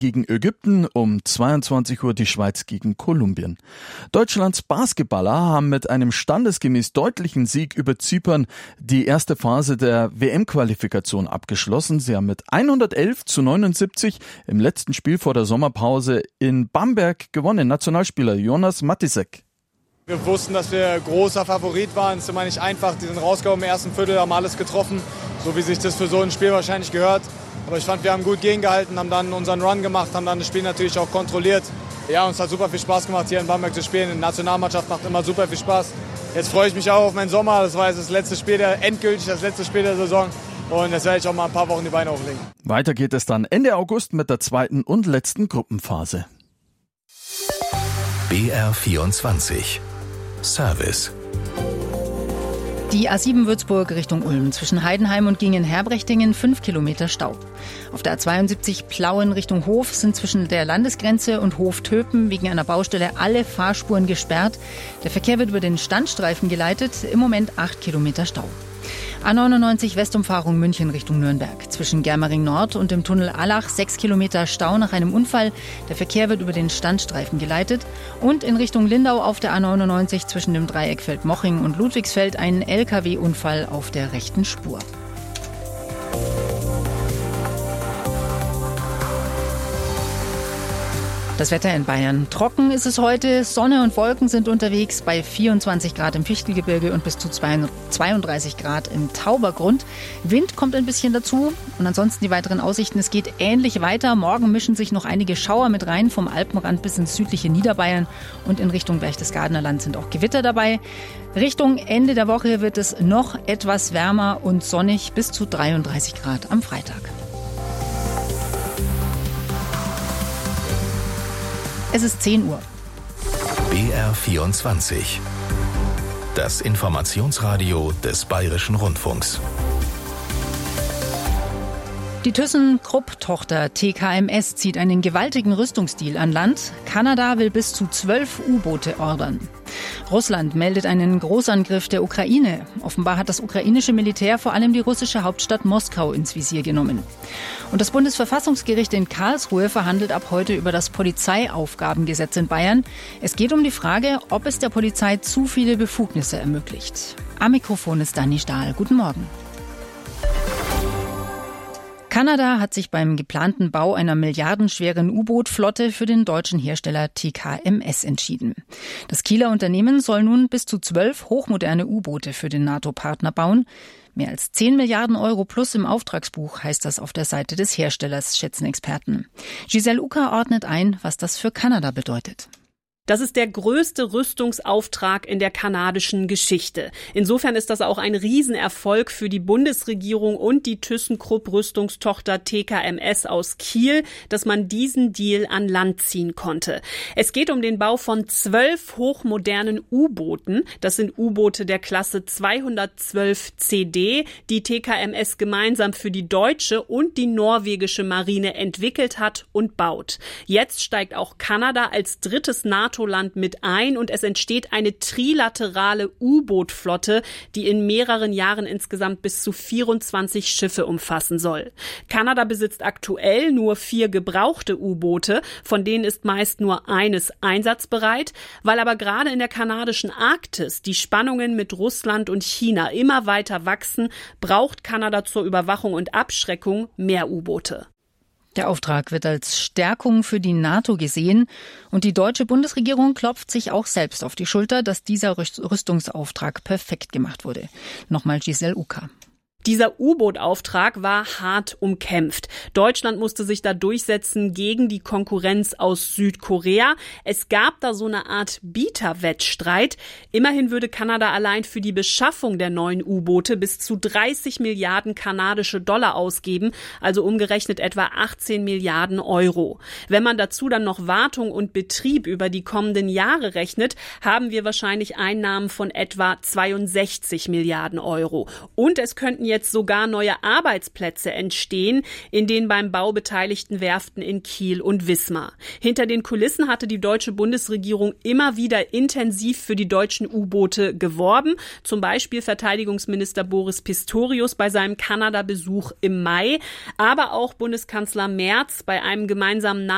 gegen Ägypten, um 22 Uhr die Schweiz gegen Kolumbien. Deutschlands Basketballer haben mit einem standesgemäß deutlichen Sieg über Zypern die erste Phase der WM-Qualifikation abgeschlossen. Sie haben mit 111-79 im letzten Spiel vor der Sommerpause in Bamberg gewonnen. Nationalspieler Jonas Matisek. Wir wussten, dass wir großer Favorit waren. Es ist immer nicht einfach. Die sind rausgekommen im ersten Viertel, haben alles getroffen, so wie sich das für so ein Spiel wahrscheinlich gehört. Aber ich fand, wir haben gut gegengehalten, haben dann unseren Run gemacht, haben dann das Spiel natürlich auch kontrolliert. Ja, uns hat super viel Spaß gemacht, hier in Bamberg zu spielen. Die Nationalmannschaft macht immer super viel Spaß. Jetzt freue ich mich auch auf meinen Sommer. Das war jetzt das letzte Spiel, endgültig das letzte Spiel der Saison. Und jetzt werde ich auch mal ein paar Wochen die Beine hochlegen. Weiter geht es dann Ende August mit der zweiten und letzten Gruppenphase. BR24 Service. Die A7 Würzburg Richtung Ulm zwischen Heidenheim und Gingen-Herbrechtingen 5 Kilometer Stau. Auf der A72 Plauen Richtung Hof sind zwischen der Landesgrenze und Hof-Töpen wegen einer Baustelle alle Fahrspuren gesperrt. Der Verkehr wird über den Standstreifen geleitet. Im Moment 8 Kilometer Stau. A99 Westumfahrung München Richtung Nürnberg. Zwischen Germering Nord und dem Tunnel Allach 6 Kilometer Stau nach einem Unfall. Der Verkehr wird über den Standstreifen geleitet. Und in Richtung Lindau auf der A99 zwischen dem Dreieck Feldmoching und Ludwigsfeld ein LKW-Unfall auf der rechten Spur. Das Wetter in Bayern. Trocken ist es heute. Sonne und Wolken sind unterwegs bei 24 Grad im Fichtelgebirge und bis zu 32 Grad im Taubergrund. Wind kommt ein bisschen dazu. Und ansonsten die weiteren Aussichten. Es geht ähnlich weiter. Morgen mischen sich noch einige Schauer mit rein, vom Alpenrand bis ins südliche Niederbayern. Und in Richtung Berchtesgadener Land sind auch Gewitter dabei. Richtung Ende der Woche wird es noch etwas wärmer und sonnig bis zu 33 Grad am Freitag. Es ist 10 Uhr. BR24. Das Informationsradio des Bayerischen Rundfunks. Die ThyssenKrupp-Tochter TKMS zieht einen gewaltigen Rüstungsdeal an Land. Kanada will bis zu 12 U-Boote ordern. Russland meldet einen Großangriff der Ukraine. Offenbar hat das ukrainische Militär vor allem die russische Hauptstadt Moskau ins Visier genommen. Und das Bundesverfassungsgericht in Karlsruhe verhandelt ab heute über das Polizeiaufgabengesetz in Bayern. Es geht um die Frage, ob es der Polizei zu viele Befugnisse ermöglicht. Am Mikrofon ist Dani Stahl. Guten Morgen. Kanada hat sich beim geplanten Bau einer milliardenschweren U-Boot-Flotte für den deutschen Hersteller TKMS entschieden. Das Kieler Unternehmen soll nun bis zu 12 hochmoderne U-Boote für den NATO-Partner bauen. Mehr als 10 Milliarden Euro plus im Auftragsbuch, heißt das auf der Seite des Herstellers, schätzen Experten. Giselle Ucker ordnet ein, was das für Kanada bedeutet. Das ist der größte Rüstungsauftrag in der kanadischen Geschichte. Insofern ist das auch ein Riesenerfolg für die Bundesregierung und die ThyssenKrupp-Rüstungstochter TKMS aus Kiel, dass man diesen Deal an Land ziehen konnte. Es geht um den Bau von 12 hochmodernen U-Booten. Das sind U-Boote der Klasse 212 CD, die TKMS gemeinsam für die deutsche und die norwegische Marine entwickelt hat und baut. Jetzt steigt auch Kanada als drittes NATO-Land mit ein und es entsteht eine trilaterale U-Boot-Flotte, die in mehreren Jahren insgesamt bis zu 24 Schiffe umfassen soll. Kanada besitzt aktuell nur 4 gebrauchte U-Boote, von denen ist meist nur eines einsatzbereit. Weil aber gerade in der kanadischen Arktis die Spannungen mit Russland und China immer weiter wachsen, braucht Kanada zur Überwachung und Abschreckung mehr U-Boote. Der Auftrag wird als Stärkung für die NATO gesehen und die deutsche Bundesregierung klopft sich auch selbst auf die Schulter, dass dieser Rüstungsauftrag perfekt gemacht wurde. Nochmal Giselle Ucker. Dieser U-Boot-Auftrag war hart umkämpft. Deutschland musste sich da durchsetzen gegen die Konkurrenz aus Südkorea. Es gab da so eine Art Bieterwettstreit. Immerhin würde Kanada allein für die Beschaffung der neuen U-Boote bis zu 30 Milliarden kanadische Dollar ausgeben, also umgerechnet etwa 18 Milliarden Euro. Wenn man dazu dann noch Wartung und Betrieb über die kommenden Jahre rechnet, haben wir wahrscheinlich Einnahmen von etwa 62 Milliarden Euro. Und es könnten jetzt sogar neue Arbeitsplätze entstehen in den beim Bau beteiligten Werften in Kiel und Wismar. Hinter den Kulissen hatte die deutsche Bundesregierung immer wieder intensiv für die deutschen U-Boote geworben. Zum Beispiel Verteidigungsminister Boris Pistorius bei seinem Kanada-Besuch im Mai. Aber auch Bundeskanzler Merz bei einem gemeinsamen